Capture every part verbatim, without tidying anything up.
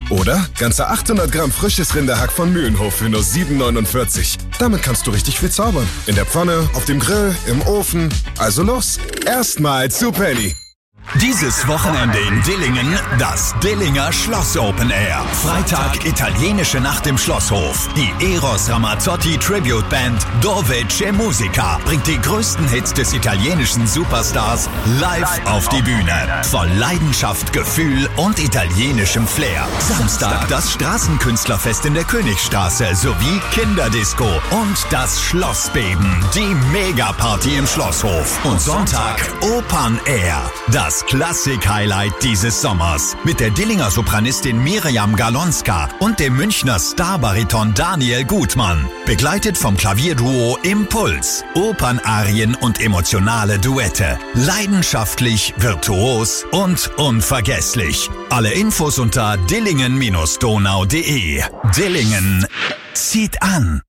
Oder ganze achthundert Gramm frisches Rinderhack von Mühlenhof für nur sieben neunundvierzig. Damit kannst du richtig viel zaubern. In der Pfanne, auf dem Grill, im Ofen. Also los, erstmal zu Penny. Dieses Wochenende in Dillingen das Dillinger Schloss Open Air. Freitag italienische Nacht im Schlosshof. Die Eros Ramazzotti Tribute Band Dovece Musica bringt die größten Hits des italienischen Superstars live auf die Bühne. Voll Leidenschaft, Gefühl und italienischem Flair. Samstag das Straßenkünstlerfest in der Königstraße sowie Kinderdisco und das Schlossbeben. Die Megaparty im Schlosshof. Und Sonntag Open Air. Das Klassik-Highlight dieses Sommers mit der Dillinger Sopranistin Miriam Galonska und dem Münchner Starbariton Daniel Gutmann. Begleitet vom Klavierduo Impuls. Opernarien und emotionale Duette. Leidenschaftlich, virtuos und unvergesslich. Alle Infos unter dillingen Bindestrich donau punkt de. Dillingen zieht an.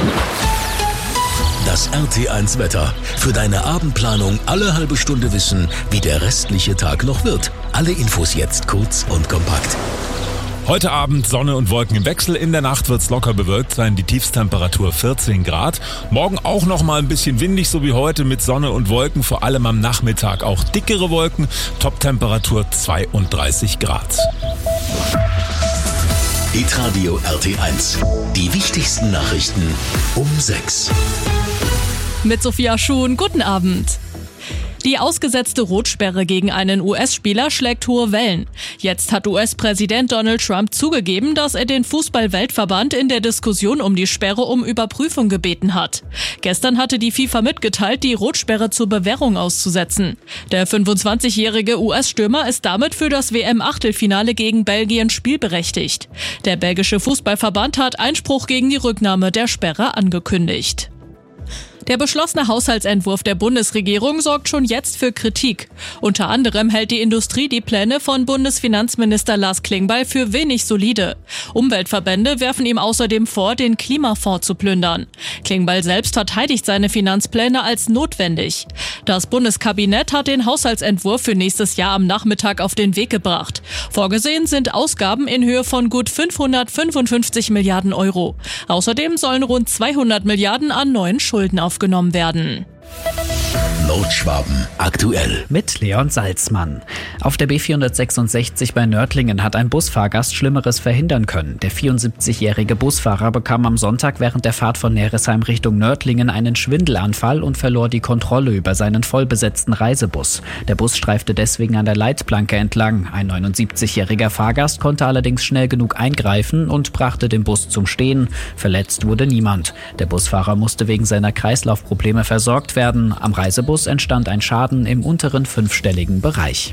Das R T eins Wetter. Für deine Abendplanung alle halbe Stunde wissen, wie der restliche Tag noch wird. Alle Infos jetzt kurz und kompakt. Heute Abend Sonne und Wolken im Wechsel. In der Nacht wird's locker bewölkt sein. Die Tiefstemperatur vierzehn Grad. Morgen auch noch mal ein bisschen windig, so wie heute mit Sonne und Wolken. Vor allem am Nachmittag auch dickere Wolken. Toptemperatur zweiunddreißig Grad. Hitradio R T eins. Die wichtigsten Nachrichten um sechs. Mit Sophia Schuhn, guten Abend. Die ausgesetzte Rotsperre gegen einen U S-Spieler schlägt hohe Wellen. Jetzt hat U S-Präsident Donald Trump zugegeben, dass er den Fußball-Weltverband in der Diskussion um die Sperre um Überprüfung gebeten hat. Gestern hatte die FIFA mitgeteilt, die Rotsperre zur Bewährung auszusetzen. Der fünfundzwanzigjährige U S-Stürmer ist damit für das W M-Achtelfinale gegen Belgien spielberechtigt. Der belgische Fußballverband hat Einspruch gegen die Rücknahme der Sperre angekündigt. Der beschlossene Haushaltsentwurf der Bundesregierung sorgt schon jetzt für Kritik. Unter anderem hält die Industrie die Pläne von Bundesfinanzminister Lars Klingbeil für wenig solide. Umweltverbände werfen ihm außerdem vor, den Klimafonds zu plündern. Klingbeil selbst verteidigt seine Finanzpläne als notwendig. Das Bundeskabinett hat den Haushaltsentwurf für nächstes Jahr am Nachmittag auf den Weg gebracht. Vorgesehen sind Ausgaben in Höhe von gut fünfhundertfünfundfünfzig Milliarden Euro. Außerdem sollen rund zweihundert Milliarden an neuen Schulden aufgenommen genommen werden. Nordschwaben aktuell. Mit Leon Salzmann. Auf der B vierhundertsechsundsechzig bei Nördlingen hat ein Busfahrgast Schlimmeres verhindern können. Der vierundsiebzigjährige Busfahrer bekam am Sonntag während der Fahrt von Neresheim Richtung Nördlingen einen Schwindelanfall und verlor die Kontrolle über seinen vollbesetzten Reisebus. Der Bus streifte deswegen an der Leitplanke entlang. Ein neunundsiebzigjähriger Fahrgast konnte allerdings schnell genug eingreifen und brachte den Bus zum Stehen. Verletzt wurde niemand. Der Busfahrer musste wegen seiner Kreislaufprobleme versorgt werden. Am Reisebus entstand ein Schaden im unteren fünfstelligen Bereich.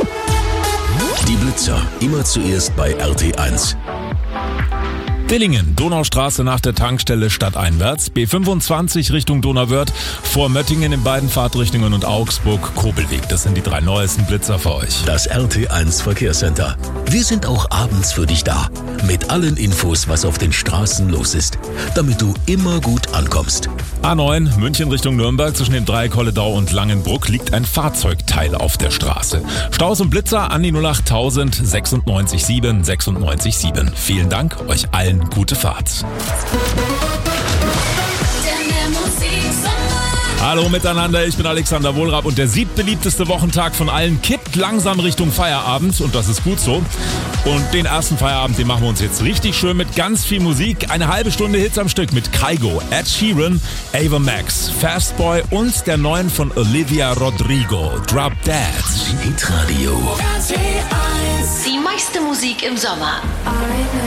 Die Blitzer, immer zuerst bei R T eins. Dillingen, Donaustraße nach der Tankstelle stadteinwärts, B fünfundzwanzig Richtung Donauwörth, vor Möttingen in beiden Fahrtrichtungen und Augsburg, Kobelweg. Das sind die drei neuesten Blitzer für euch. Das R T eins Verkehrscenter. Wir sind auch abends für dich da. Mit allen Infos, was auf den Straßen los ist. Damit du immer gut ankommst. A neun, München Richtung Nürnberg, zwischen dem Dreieck Holledau und Langenbruck liegt ein Fahrzeugteil auf der Straße. Staus und Blitzer an die null acht tausend sechsundneunzig sieben sechsundneunzig sieben. Vielen Dank, euch allen gute Fahrt. Hallo miteinander, ich bin Alexander Wohlrab und der siebtbeliebteste Wochentag von allen kippt langsam Richtung Feierabend und das ist gut so. Und den ersten Feierabend, den machen wir uns jetzt richtig schön mit ganz viel Musik. Eine halbe Stunde Hits am Stück mit Kygo, Ed Sheeran, Ava Max, Fastboy und der neuen von Olivia Rodrigo, Drop Dead. Hitradio. Die meiste Musik im Sommer.